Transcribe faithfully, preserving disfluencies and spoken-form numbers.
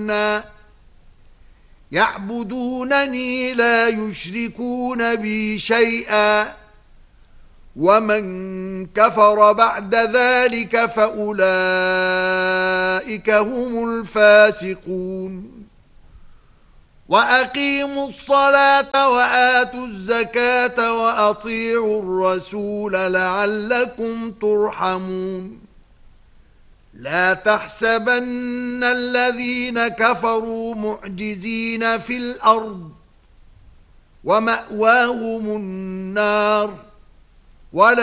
أمرنا يعبدونني لا يشركون بي شيئا ومن كفر بعد ذلك فأولئك هم الفاسقون وأقيموا الصلاة وآتوا الزكاة وأطيعوا الرسول لعلكم ترحمون لا تحسبن الذين كفروا معجزين في الأرض ومأواهم النار ولا